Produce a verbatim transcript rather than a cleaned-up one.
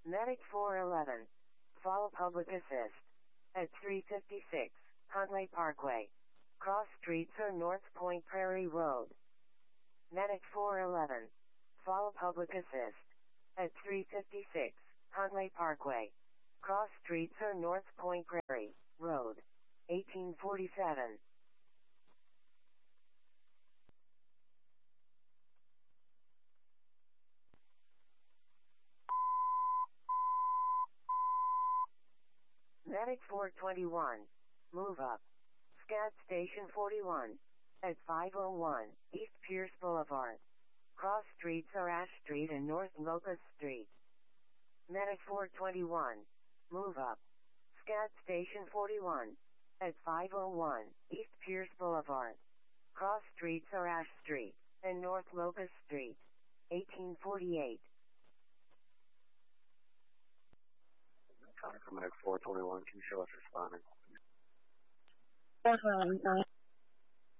Medic four eleven. Follow public assist. At three fifty-six, Huntley Parkway. Cross streets or North Point Prairie Road. Medic four eleven. Follow public assist. At three fifty-six, Huntley Parkway. Cross streets or North Point Prairie Road. eighteen forty-seven. Medic four twenty-one. Move up. Scat Station forty-one. At five oh one, East Pierce Boulevard. Cross streets are Ash Street and North Locust Street. Medic four twenty-one. Move up. Scat Station forty-one. At five oh one, East Pierce Boulevard. Cross streets are Ash Street and North Locust Street. eighteen forty-eight. Copy from Medic four twenty-one. Can you show us responding? four twenty-one, sorry.